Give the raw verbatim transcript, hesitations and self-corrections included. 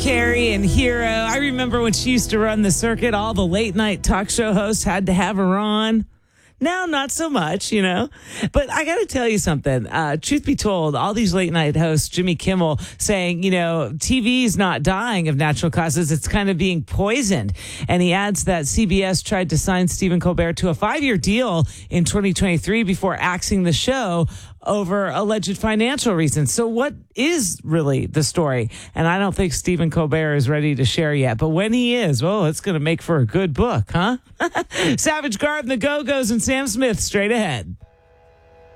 Carrie and Hero. I remember when she used to run the circuit, all the late night talk show hosts had to have her on. Now, not so much, you know. But I got to tell you something. Uh, truth be told, all these late night hosts, Jimmy Kimmel saying, you know, T V is not dying of natural causes. It's kind of being poisoned. And he adds that C B S tried to sign Stephen Colbert to a five-year deal in twenty twenty-three before axing the show over alleged financial reasons. So what is really the story? And I don't think Stephen Colbert is ready to share yet. But when he is, well, it's going to make for a good book, huh? Savage Garden, the Go-Go's, and Sam Smith straight ahead.